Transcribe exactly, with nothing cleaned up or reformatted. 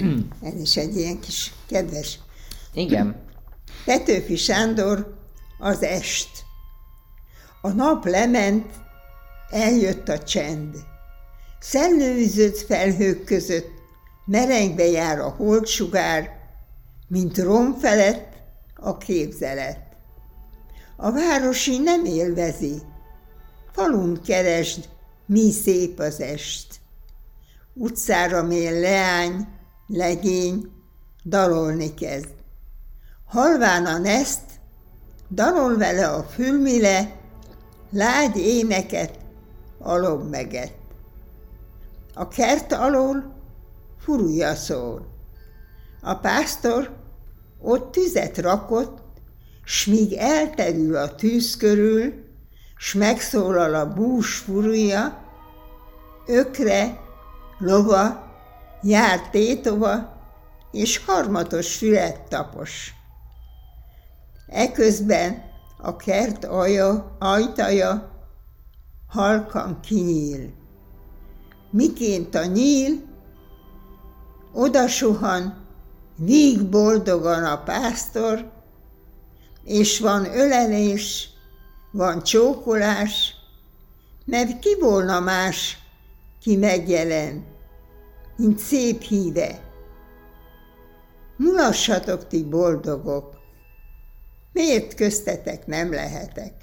Ez is egy ilyen kis kedves. Igen. Petőfi Sándor, Az est. A nap lement, eljött a csend. Szellőzött felhők között merengve jár a holdsugár, mint rom felett a képzelet. A városi nem élvezi, falun keresd, mi szép az est. Utcára mér leány, legény, dalolni kezd. Halván a neszt, dalol vele a fülmile, lágy éneket, alommeget. A kert alól furulja szól. A pásztor ott tüzet rakott, s míg elterül a tűz körül, s megszólal a bús furulja, ökre, lova, jár tétova, és harmatos fület tapos. Eközben a kert alja, ajtaja halkan kinyíl. Miként a nyíl, oda suhan, víg boldogan a pásztor, és van ölelés, van csókolás, mert ki volna más, ki megjelen, mint szép híve. Mulassatok ti boldogok, miért köztetek nem lehetek?